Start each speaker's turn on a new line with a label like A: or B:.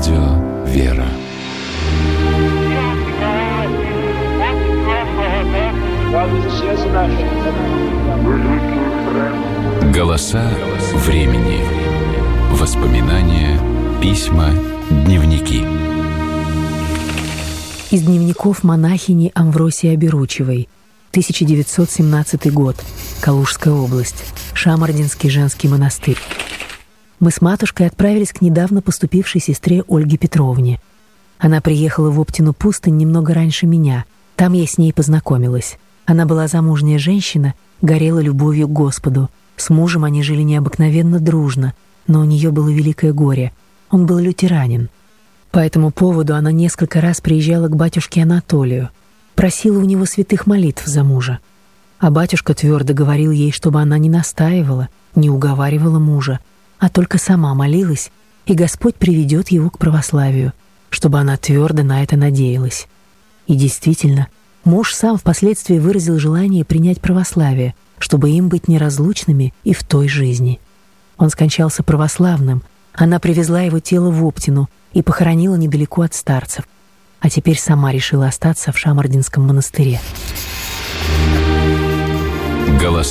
A: Радио «Вера». Голоса времени. Воспоминания, письма, дневники.
B: Из дневников монахини Амвросии Оберучевой. 1917 год. Калужская область. Шамардинский женский монастырь. Мы с матушкой отправились к недавно поступившей сестре Ольге Петровне. Она приехала в Оптину пустынь немного раньше меня. Там я с ней познакомилась. Она была замужняя женщина, горела любовью к Господу. С мужем они жили необыкновенно дружно, но у нее было великое горе. Он был лютеранин. По этому поводу она несколько раз приезжала к батюшке Анатолию, просила у него святых молитв за мужа. А батюшка твердо говорил ей, чтобы она не настаивала, не уговаривала мужа, а только сама молилась, и Господь приведет его к православию, чтобы она твердо на это надеялась. И действительно, муж сам впоследствии выразил желание принять православие, чтобы им быть неразлучными и в той жизни. Он скончался православным, она привезла его тело в Оптину и похоронила недалеко от старцев, а теперь сама решила остаться в Шамардинском монастыре.
A: Голоса